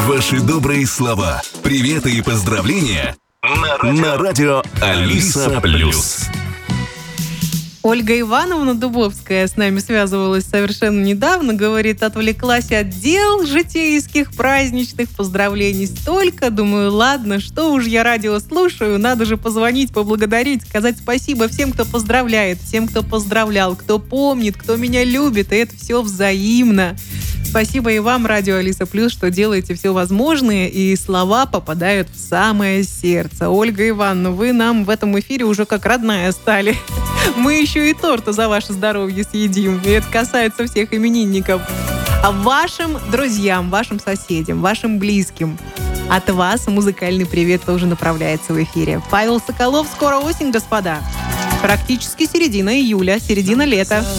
Ваши добрые слова, приветы и поздравления на радио Алиса Плюс. Ольга Ивановна Дубовская с нами связывалась совершенно недавно. Говорит, отвлеклась от дел житейских, праздничных, поздравлений столько. Думаю, ладно, что уж я радио слушаю, надо же позвонить, поблагодарить, сказать спасибо всем, кто поздравляет, всем, кто поздравлял, кто помнит, кто меня любит, и это все взаимно. Спасибо и вам, радио Алиса Плюс, что делаете все возможное, и слова попадают в самое сердце. Ольга Ивановна, вы нам в этом эфире уже как родная стали. Мы еще и торта за ваше здоровье съедим, и это касается всех именинников. А вашим друзьям, вашим соседям, вашим близким от вас музыкальный привет тоже направляется в эфире. Павел Соколов, скоро осень, господа. Практически середина июля, середина лета.